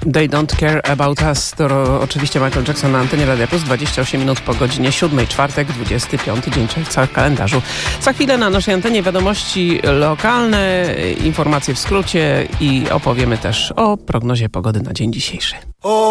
They Don't Care About Us to oczywiście Michael Jackson na antenie Radia Plus. 28 minut po godzinie 7, czwartek, 25 dzień czerwca w kalendarzu. Za chwilę na naszej antenie wiadomości lokalne, informacje w skrócie i opowiemy też o prognozie pogody na dzień dzisiejszy.